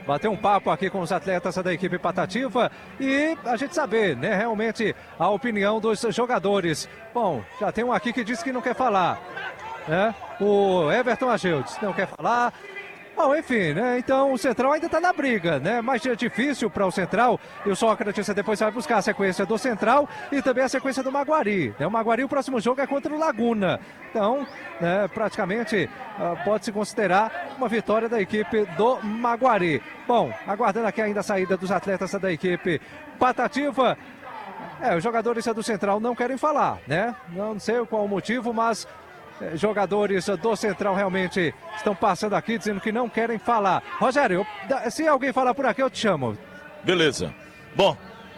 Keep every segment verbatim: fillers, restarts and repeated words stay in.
bater um papo aqui com os atletas da equipe Patativa e a gente saber, né, realmente a opinião dos jogadores. Bom, já tem um aqui que disse que não quer falar, né? O Everton Agildes não quer falar. Bom, enfim, né? Então o Central ainda está na briga, né? Mas é difícil para o Central. E o Sócrates depois vai buscar a sequência do Central e também a sequência do Maguari. Né? O Maguari, o próximo jogo é contra o Laguna. Então, né, praticamente uh, pode-se considerar uma vitória da equipe do Maguari. Bom, aguardando aqui ainda a saída dos atletas da equipe Patativa. É, os jogadores do Central não querem falar, né? Não sei qual o motivo, mas jogadores do Central realmente estão passando aqui dizendo que não querem falar. Rogério, se alguém falar por aqui, eu te chamo. Beleza. Bom,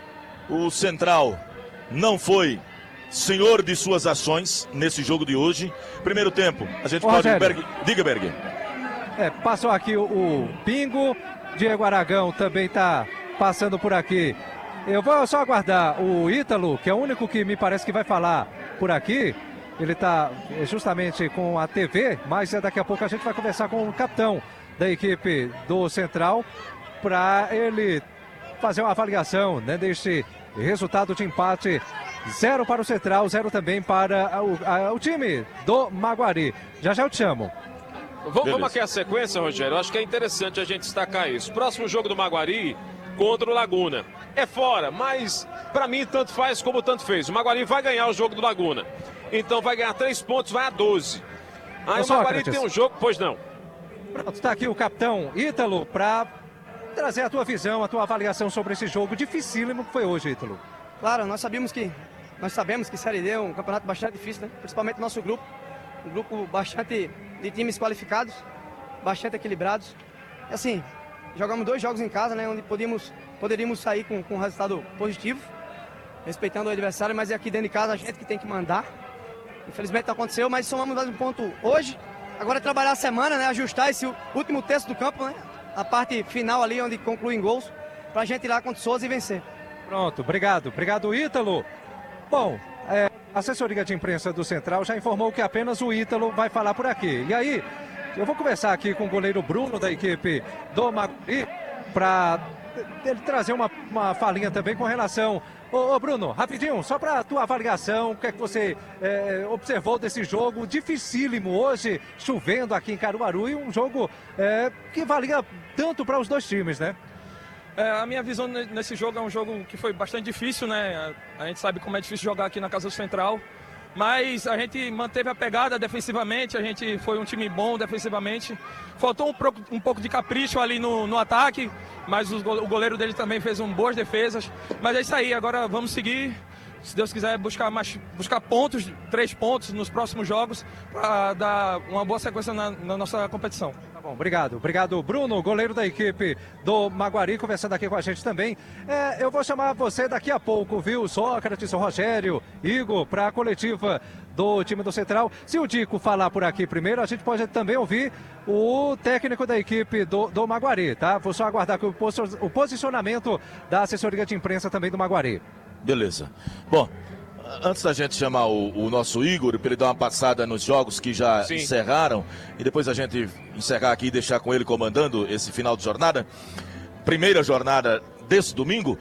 o Central não foi senhor de suas ações nesse jogo de hoje. Primeiro tempo, a gente Ô, pode... Rogério. Berg... Diga, Berg. É, passou aqui o, o Pingo, Diego Aragão também está passando por aqui. Eu vou só aguardar o Ítalo, que é o único que me parece que vai falar por aqui. Ele está justamente com a T V, mas daqui a pouco a gente vai conversar com o capitão da equipe do Central para ele fazer uma avaliação, né, deste resultado de empate. Zero para o Central, zero também para o, a, o time do Maguari. Já já eu te chamo. Vamos, vamos aqui a sequência, Rogério. Eu acho que é interessante a gente destacar isso. Próximo jogo do Maguari contra o Laguna. É fora, mas para mim tanto faz como tanto fez. O Maguari vai ganhar o jogo do Laguna. Então vai ganhar três pontos, vai a doze. Aí o Maguari tem um jogo, pois não. Pronto, está aqui o capitão Ítalo para trazer a tua visão, a tua avaliação sobre esse jogo dificílimo que foi hoje, Ítalo. Claro, nós sabíamos que nós sabemos que Série D é um campeonato bastante difícil, né? Principalmente o nosso grupo, um grupo bastante de times qualificados, bastante equilibrados. E assim, jogamos dois jogos em casa, né? Onde podíamos, poderíamos sair com, com um resultado positivo, respeitando o adversário, mas é aqui dentro de casa a gente que tem que mandar. Infelizmente não aconteceu, mas somamos mais um ponto hoje. Agora é trabalhar a semana, né? Ajustar esse último terço do campo, né? A parte final ali, onde concluem gols, pra gente ir lá contra o Souza e vencer. Pronto, obrigado. Obrigado, Ítalo. Bom, é, a assessoria de imprensa do Central já informou que apenas o Ítalo vai falar por aqui. E aí, eu vou conversar aqui com o goleiro Bruno da equipe do Maguari para ele trazer uma, uma falinha também com relação... Ô, ô Bruno, rapidinho, só para a tua avaliação, o que é que você é, observou desse jogo dificílimo hoje, chovendo aqui em Caruaru, e um jogo é, que valia tanto para os dois times, né? É, a minha visão nesse jogo é um jogo que foi bastante difícil, né? A gente sabe como é difícil jogar aqui na Casa do Central, mas a gente manteve a pegada defensivamente, a gente foi um time bom defensivamente. Faltou um, pro, um pouco de capricho ali no, no ataque, mas o, o goleiro dele também fez um, boas defesas. Mas é isso aí, agora vamos seguir, se Deus quiser, buscar, mais, buscar pontos, três pontos nos próximos jogos, para dar uma boa sequência na, na nossa competição. Tá bom, obrigado. Obrigado, Bruno, goleiro da equipe do Maguari, conversando aqui com a gente também. É, eu vou chamar você daqui a pouco, viu? Sócrates, Rogério, Igor, para a coletiva do time do Central. Se o Dico falar por aqui primeiro, a gente pode também ouvir o técnico da equipe do, do Maguari, tá? Vou só aguardar aqui o, o posicionamento da assessoria de imprensa também do Maguari. Beleza. Bom, antes da gente chamar o, o nosso Igor, para ele dar uma passada nos jogos que já Sim. encerraram, e depois a gente encerrar aqui e deixar com ele comandando esse final de jornada, primeira jornada desse domingo,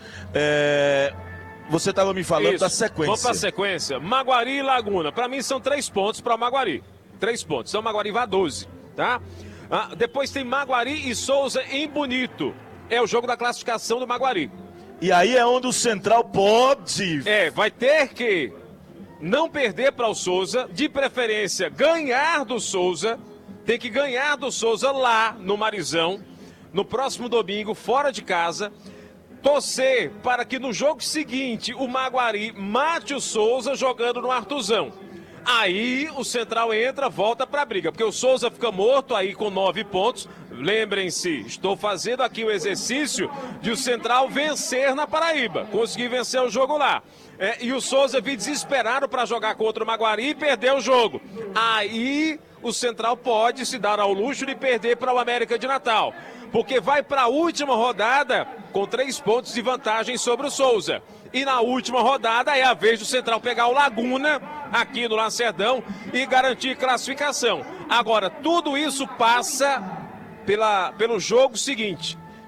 é... você estava me falando Isso. da sequência. Vamos para a sequência. Maguari e Laguna. Para mim são três pontos para o Maguari. Três pontos. Então o Maguari vai a doze, tá? Ah, depois tem Maguari e Souza em Bonito. É o jogo da classificação do Maguari. E aí é onde o Central pode... É, vai ter que não perder para o Souza, de preferência ganhar do Souza, tem que ganhar do Souza lá no Marizão, no próximo domingo, fora de casa, torcer para que no jogo seguinte o Maguari mate o Souza jogando no Artuzão. Aí o Central entra, volta para a briga, porque o Souza fica morto aí com nove pontos. Lembrem-se, estou fazendo aqui o exercício de o Central vencer na Paraíba, conseguir vencer o jogo lá. É, e o Souza vir desesperado para jogar contra o Maguari e perder o jogo. Aí o Central pode se dar ao luxo de perder para o América de Natal, porque vai para a última rodada com três pontos de vantagem sobre o Souza. E na última rodada é a vez do Central pegar o Laguna, aqui no Lacerdão, e garantir classificação. Agora, tudo isso passa pela, pelo jogo seguinte.